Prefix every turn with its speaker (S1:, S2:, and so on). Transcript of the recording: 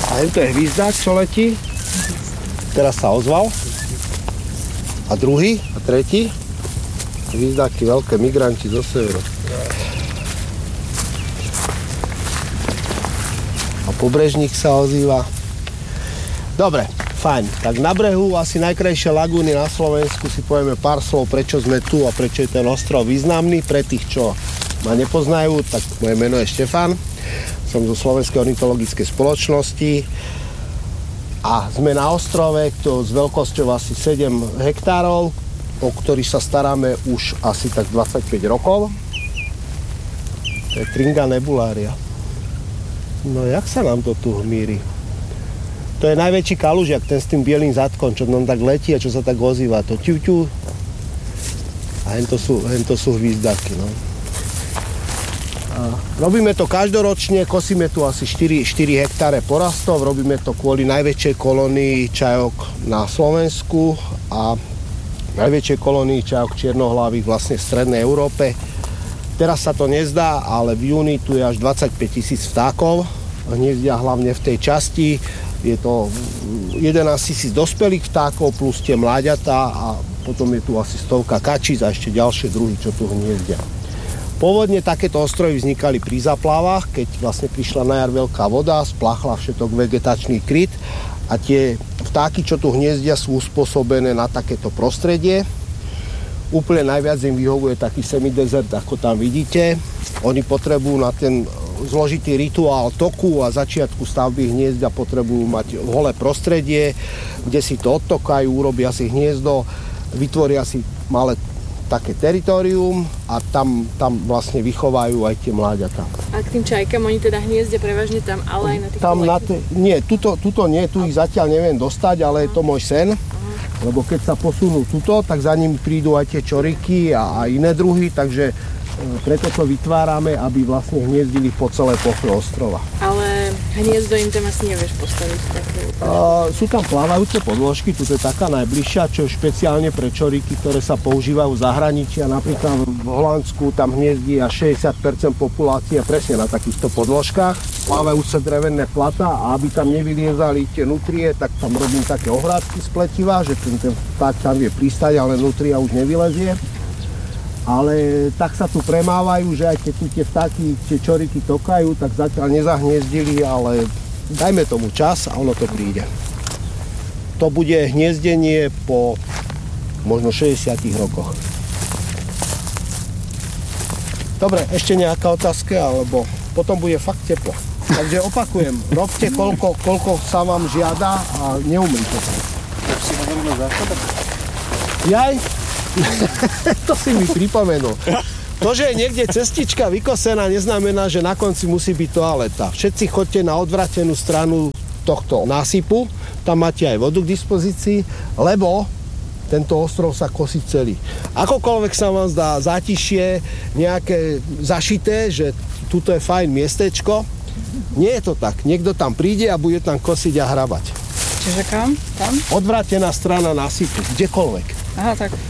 S1: A to je hvízdák, čo letí. Teraz sa ozval. A druhý, a tretí. Hvízdáky, veľké migranti zo severu. A pobrežník sa ozýva. Dobre, fajn. Tak na brehu asi najkrajšie lagúny na Slovensku si povieme pár slov, prečo sme tu a prečo je ten ostrov významný. Pre tých, čo ma nepoznajú, tak moje meno je Štefan. Som zo Slovenskej ornitologickej spoločnosti a sme na ostrove, to s veľkosťou asi 7 hektárov, o ktorý sa staráme už asi tak 25 rokov. To je Tringa nebularia. No jak sa nám to tu hmíri? To je najväčší kalužiak, ten s tým bielým zadkom, čo nám tak letí a čo sa tak ozýva. To ťu. A hento sú hvízdaky, no. Robíme to každoročne, kosíme tu asi 4 hektáre porastov, robíme to kvôli najväčšej kolónii čajok na Slovensku a najväčšej kolónii čajok čiernohlavých vlastne v strednej Európe. Teraz sa to nezdá, ale v júni tu je až 25 000 vtákov, hniezdia hlavne v tej časti. Je to 11 000 dospelých vtákov plus tie mláďatá a potom je tu asi 100 kačíc a ešte ďalšie druhy, čo tu hniezdia. Pôvodne takéto ostrovy vznikali pri záplavách, keď vlastne prišla na jar veľká voda, spláchla všetok vegetačný kryt a tie vtáky, čo tu hniezdia, sú uspôsobené na takéto prostredie. Úplne najviac im vyhovuje taký semidezert, ako tam vidíte. Oni potrebujú na ten zložitý rituál toku a začiatku stavby hniezda potrebujú mať holé prostredie, kde si to odtokajú, urobia si hniezdo, vytvoria si malé také teritorium a tam vlastne vychovajú aj tie mláďatá.
S2: A k tým čajkám, oni teda hniezdia prevažne tam, ale aj na tých
S1: nie, tuto nie, tu ich zatiaľ neviem dostať, ale je to môj sen. Lebo keď sa posunú tuto, tak za nimi prídu aj tie čoriky a iné druhy, takže preto to vytvárame, aby vlastne hniezdili po celé ploche ostrova.
S2: Ale hniezdo im tam asi nevieš postaviť také?
S1: Sú tam plávajúce podložky, tu je taká najbližšia, čo je špeciálne pre čoriky, ktoré sa používajú v zahraničí. Napríklad v Holandsku tam hniezdí až 60% populácie presne na takýchto podložkách. Plávajúce drevené plata a aby tam nevyliezali tie nutrie, tak tam robím také ohrádky z pletiva, že ten vták tam vie pristať, ale nutria už nevylezie. Ale tak sa tu premávajú, že aj keď tu tie vtáky, tie čoriky tokajú, tak zatiaľ nezahniezdili, ale dajme tomu čas a ono to príde. To bude hniezdenie po možno 60 rokoch. Dobre, ešte nejaká otázka, alebo potom bude fakt teplo. Takže opakujem, robte koľko sa vám žiada a neumrite sa.
S3: Tak si hovoril na záchodách?
S1: Jaj? To si mi pripomenul. To, že je niekde cestička vykosená, neznamená, že na konci musí byť toaleta. Všetci choďte na odvratenú stranu tohto násypu, tam máte aj vodu k dispozícii, lebo tento ostrov sa kosí celý. Akokoľvek sa vám zdá zátišie, nejaké zašité, že tuto je fajn miestečko, nie je to tak. Niekto tam príde a bude tam kosiť a hrabať.
S2: Čiže kam? Tam?
S1: Odvrátená strana násypu, kdekoľvek.
S2: Aha, tak.